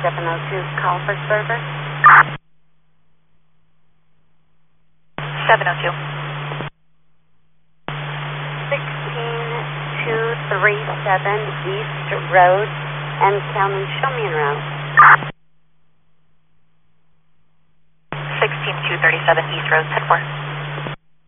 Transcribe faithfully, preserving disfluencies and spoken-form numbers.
seven oh two, call for service. seven oh two. sixteen two thirty-seven East Road, M County, show me en route. sixteen two thirty-seven East Road, ten four.